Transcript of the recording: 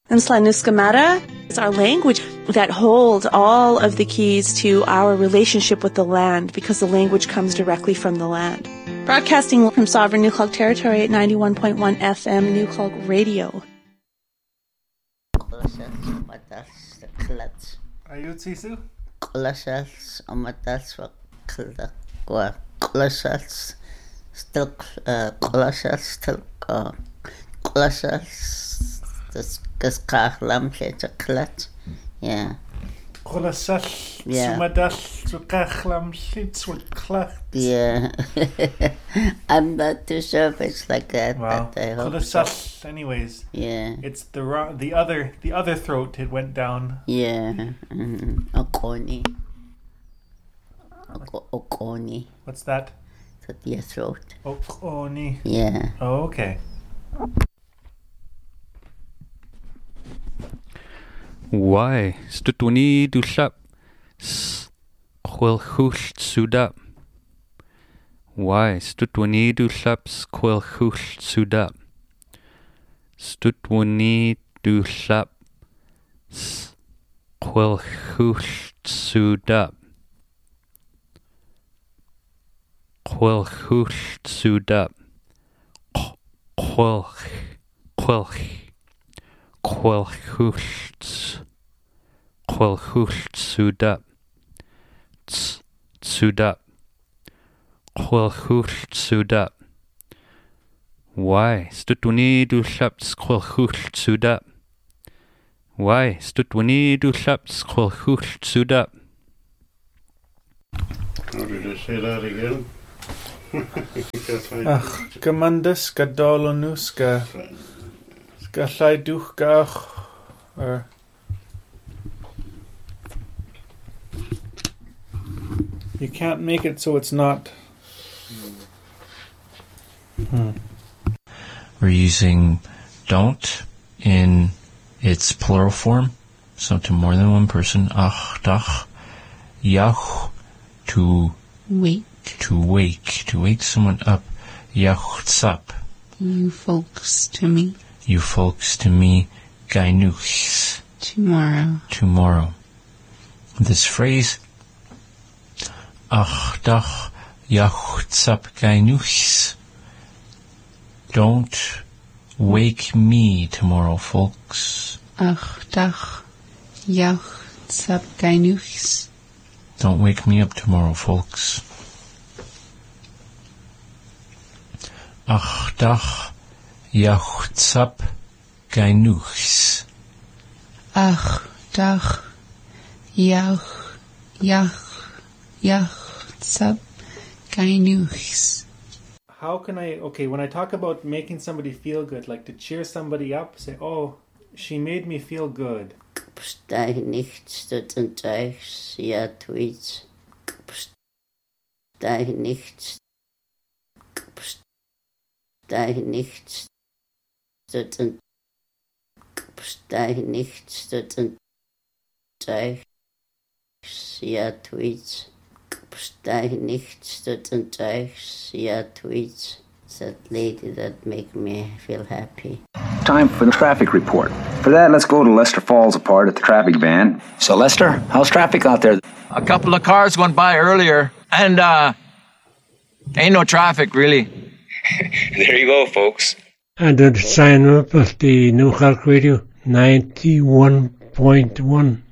And Slanuska is our language that holds all of the keys to our relationship with the land, because the language comes directly from the land. Broadcasting from sovereign Nuklog territory at 91.1 FM Nuklog Radio. Ayun, Sisu? Kolosas, amatas, kolosas, still, kolosas, das Kachlam, Klat, yeah. Kolosas, Sumadal, Kachlam, Klat. Yeah. I'm not too sure if it's like that, wow. But I hope Kolosas, so. anyways. Yeah. It's the other throat, it went down. Yeah. Okoni. Okoni. What's that? Your throat. Okoni. Yeah. Oh, okay. Why? Stutuni dushap. Quilhush sudap. Why? Stutuni dushap quilhush sudap. Stutuni dushap quilhush sudap. Quilhush sudap. Quilhush sudap. Sudap. Quilhush sudap. Why? Stutuni dushaps quilhush sudap. Why? Stutuni dushaps quilhush sudap. How did I say that again? Gamandus, Gadolonus, Gallai Duchgach, or. You can't make it so it's not. We're using don't in its plural form, so to more than one person. Ach, dach, yach, to wake. To wake someone up. Yachtzap. You folks to me. You folks to me. Gainuchs. Tomorrow. This phrase, ach, dach, yachtzap, gainuchs. Don't wake me tomorrow, folks. Ach, dach, yachtzap, gainuchs. Don't wake me up tomorrow, folks. Ach, dach, yachtzap, gainuchs. Ach, dach, yachtzap, gainuchs. How can when I talk about making somebody feel good, like to cheer somebody up, say, oh, she made me feel good. Pstai nichts dort und euch, ja, tweets. Pstai nichts. Pstai nichts dort und Pstai nichts dort und euch, ja, tweets. Pstai nichts dort und euch, ja, tweets. That lady that make me feel happy. Time for the traffic report. For that, let's go to Lester Falls Apart at the traffic van. So, Lester, how's traffic out there? A couple of cars went by earlier, and ain't no traffic, really. There you go, folks. And then sign up at the Nuklog Radio 91.1.